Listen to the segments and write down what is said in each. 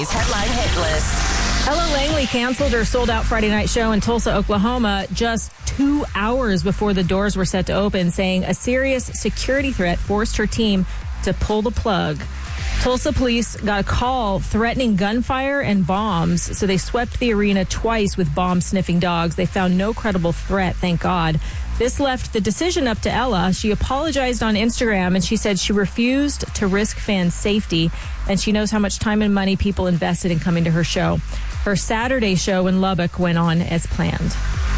Headline hit list. Ella Langley canceled her sold-out Friday night show in Tulsa, Oklahoma, just 2 hours before the doors were set to open, saying a serious security threat forced her team to pull the plug. Tulsa police got a call threatening gunfire and bombs, so they swept the arena twice with bomb-sniffing dogs. They found no credible threat, thank God. This left the decision up to Ella. She apologized on Instagram, and she said she refused to risk fans' safety, and she knows how much time and money people invested in coming to her show. Her Saturday show in Lubbock went on as planned.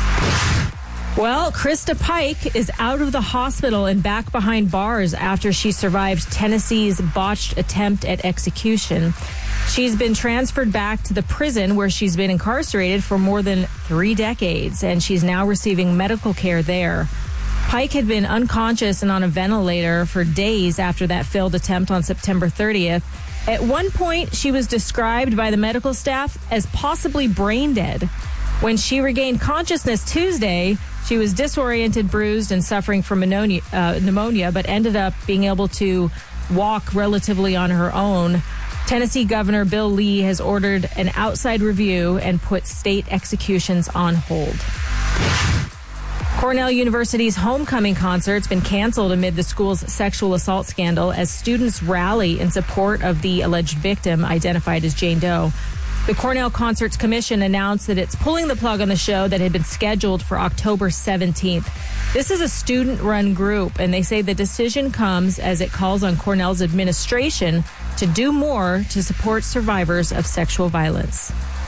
Well, Krista Pike is out of the hospital and back behind bars after she survived Tennessee's botched attempt at execution. She's been transferred back to the prison where she's been incarcerated for more than 3 decades, and she's now receiving medical care there. Pike had been unconscious and on a ventilator for days after that failed attempt on September 30th. At one point, she was described by the medical staff as possibly brain dead. When she regained consciousness Tuesday, she was disoriented, bruised, and suffering from pneumonia, but ended up being able to walk relatively on her own. Tennessee Governor Bill Lee has ordered an outside review and put state executions on hold. Cornell University's homecoming concert's been canceled amid the school's sexual assault scandal as students rally in support of the alleged victim, identified as Jane Doe. The Cornell Concerts Commission announced that it's pulling the plug on the show that had been scheduled for October 17th. This is a student-run group, and they say the decision comes as it calls on Cornell's administration to do more to support survivors of sexual violence.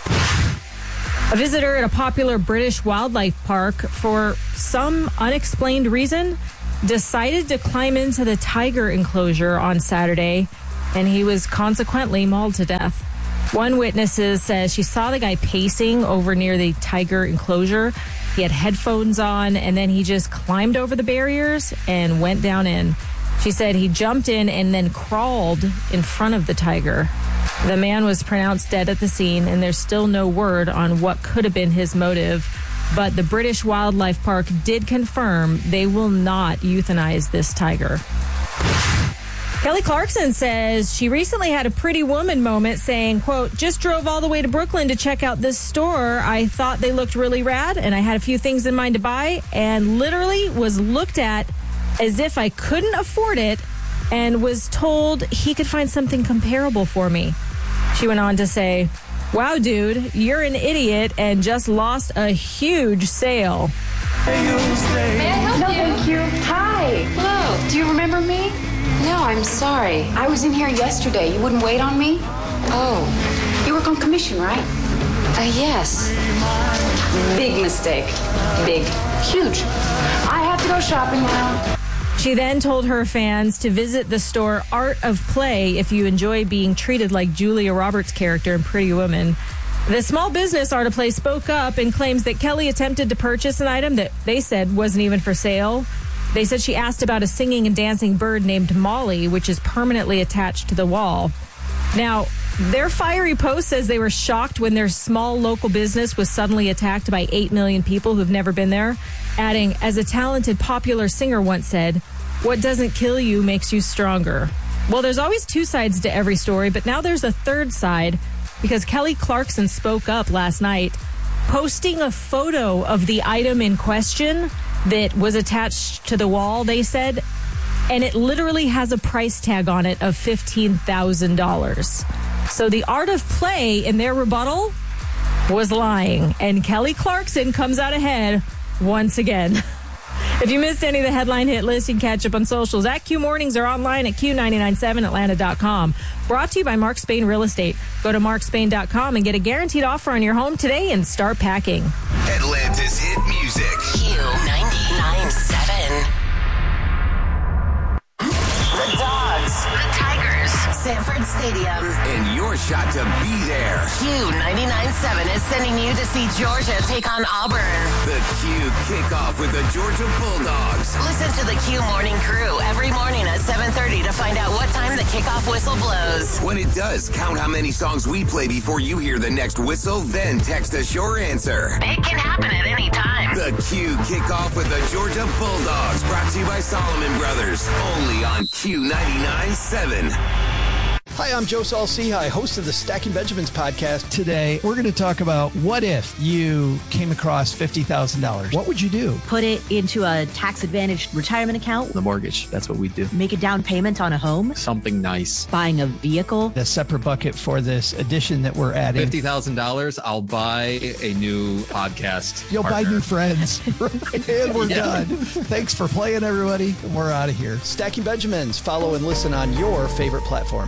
A visitor at a popular British wildlife park, for some unexplained reason, decided to climb into the tiger enclosure on Saturday, and he was consequently mauled to death. One witness says she saw the guy pacing over near the tiger enclosure. He had headphones on, and then he just climbed over the barriers and went down in. She said he jumped in and then crawled in front of the tiger. The man was pronounced dead at the scene, and there's still no word on what could have been his motive. But the British Wildlife Park did confirm they will not euthanize this tiger. Kelly Clarkson says she recently had a Pretty Woman moment saying, quote, just drove all the way to Brooklyn to check out this store. I thought they looked really rad, and I had a few things in mind to buy, and literally was looked at as if I couldn't afford it and was told he could find something comparable for me. She went on to say, wow, dude, you're an idiot and just lost a huge sale. May I help you? No, thank you. Hi. Hello. Do you remember me? No, I'm sorry. I was in here yesterday. You wouldn't wait on me? Oh, You work on commission, right? Yes. Big mistake. Big. Huge. I have to go shopping now. She then told her fans to visit the store Art of Play if you enjoy being treated like Julia Roberts' character in Pretty Woman. The small business Art of Play spoke up and claims that Kelly attempted to purchase an item that they said wasn't even for sale. They said she asked about a singing and dancing bird named Molly, which is permanently attached to the wall. Now, their fiery post says they were shocked when their small local business was suddenly attacked by 8 million people who've never been there, adding, as a talented popular singer once said, what doesn't kill you makes you stronger. Well, there's always two sides to every story, but now there's a third side because Kelly Clarkson spoke up last night, posting a photo of the item in question that was attached to the wall, they said, and it literally has a price tag on it of $15,000. So the Art of Play in their rebuttal was lying, and Kelly Clarkson comes out ahead once again. If you missed any of the headline hit list, you can catch up on socials at Q Mornings or online at Q997Atlanta.com. Brought to you by Mark Spain Real Estate. Go to markspain.com and get a guaranteed offer on your home today and start packing. Atlanta's hit music. Q997. The Dogs. The Tigers. Sanford Stadium. And your shot to be there. Q997 is sending you to see Georgia take on Auburn. The Q kickoff with the Georgia Bulldogs. Listen to the Q Morning Crew every morning at 7:30 to find out what time the kickoff whistle blows. When it does, count how many songs we play before you hear the next whistle, then text us your answer. It can happen at any time. The Q kickoff with the Georgia Bulldogs. Brought to you by Solomon Brothers. Only on Q99.7. Hi, I'm Joe Saul-Sehy, host of the Stacking Benjamins podcast. Today, we're going to talk about what if you came across $50,000. What would you do? Put it into a tax-advantaged retirement account. The mortgage, that's what we do. Make a down payment on a home. Something nice. Buying a vehicle. A separate bucket for this addition that we're adding. $50,000, I'll buy a new podcast. You'll partner. buy new friends. And we're done. Thanks for playing, everybody. We're out of here. Stacking Benjamins. Follow and listen on your favorite platform.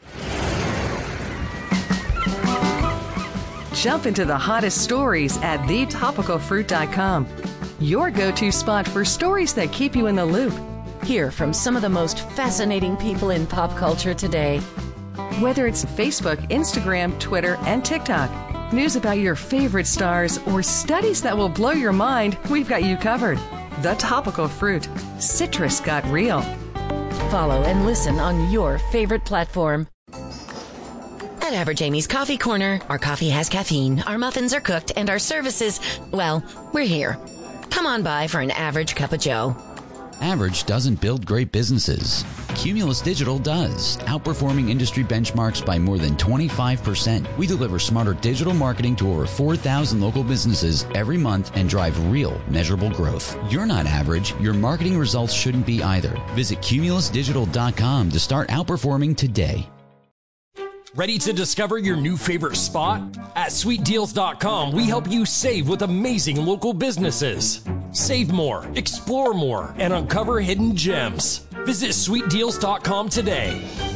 Jump into the hottest stories at thetopicalfruit.com. Your go-to spot for stories that keep you in the loop. Hear from some of the most fascinating people in pop culture today. Whether it's Facebook, Instagram, Twitter, and TikTok, news about your favorite stars, or studies that will blow your mind, we've got you covered. The Topical Fruit. Citrus got real. Follow and listen on your favorite platform. At Average Amy's Coffee Corner, our coffee has caffeine, our muffins are cooked, and our services, well, we're here. Come on by for an average cup of joe. Average doesn't build great businesses. Cumulus Digital does, outperforming industry benchmarks by more than 25%. We deliver smarter digital marketing to over 4,000 local businesses every month and drive real, measurable growth. You're not average. Your marketing results shouldn't be either. Visit cumulusdigital.com to start outperforming today. Ready to discover your new favorite spot? At sweetdeals.com, we help you save with amazing local businesses. Save more, explore more, and uncover hidden gems. Visit sweetdeals.com today.